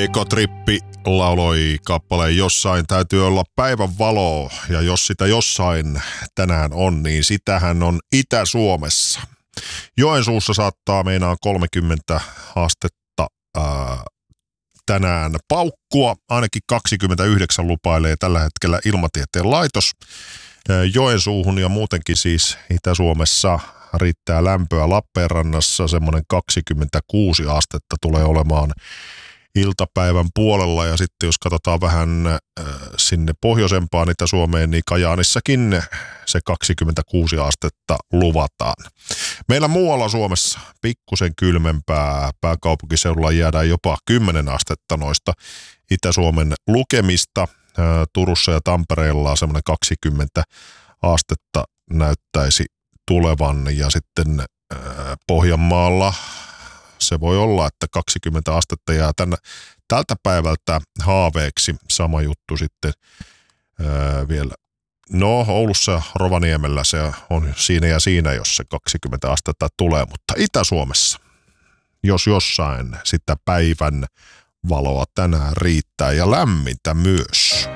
Ekotrippi lauloi kappaleen Jossain täytyy olla päivän valoa, ja jos sitä jossain tänään on, niin sitähän on Itä-Suomessa. Joensuussa saattaa meinaan 30 astetta tänään paukkua, ainakin 29 lupailee tällä hetkellä Ilmatieteen laitos. Joensuuhun ja muutenkin siis Itä-Suomessa riittää lämpöä. Lappeenrannassa semmoinen 26 astetta tulee olemaan iltapäivän puolella, ja sitten jos katsotaan vähän sinne pohjoisempaan Itä-Suomeen, niin Kajaanissakin se 26 astetta luvataan. Meillä muualla Suomessa pikkusen kylmempää, pääkaupunkiseudulla jäädään jopa 10 astetta noista Itä-Suomen lukemista. Turussa ja Tampereella semmoinen 20 astetta näyttäisi tulevan, ja sitten Pohjanmaalla se voi olla, että 20 astetta jää tältä päivältä haaveeksi. Sama juttu sitten vielä. No, Oulussa ja Rovaniemellä se on siinä ja siinä, jos se 20 astetta tulee, mutta Itä-Suomessa, jos jossain, sitä päivän valoa tänään riittää ja lämmintä myös.